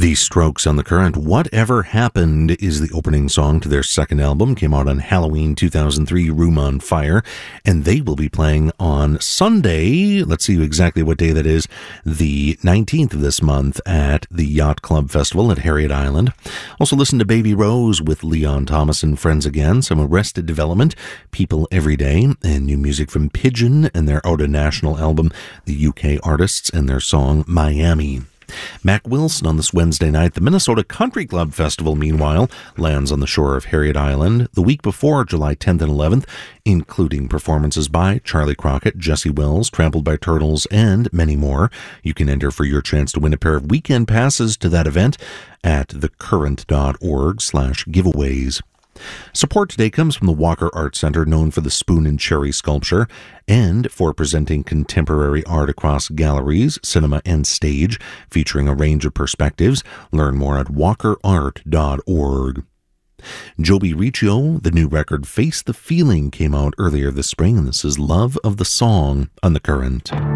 The Strokes on the Current. Whatever Happened is the opening song to their second album. Came out on Halloween 2003, Room on Fire. And they will be playing on Sunday, let's see exactly what day that is, the 19th of this month at the Yacht Club Festival at Harriet Island. Also listen to Baby Rose with Leon Thomas and Friends Again, some Arrested Development, People Every Day, and new music from Pigeon and their Out of National album, the UK Artists, and their song Miami. Mac Wilson on this Wednesday night. The Minnesota Country Club Festival, meanwhile, lands on the shore of Harriet Island the week before July 10th and 11th, including performances by Charlie Crockett, Jesse Wells, Trampled by Turtles, and many more. You can enter for your chance to win a pair of weekend passes to that event at thecurrent.org/giveaways. Support today comes from the Walker Art Center, known for the Spoon and Cherry sculpture, and for presenting contemporary art across galleries, cinema, and stage, featuring a range of perspectives. Learn more at walkerart.org. Joby Riccio, the new record Face the Feeling, came out earlier this spring, and this is Love of the Song on The Current.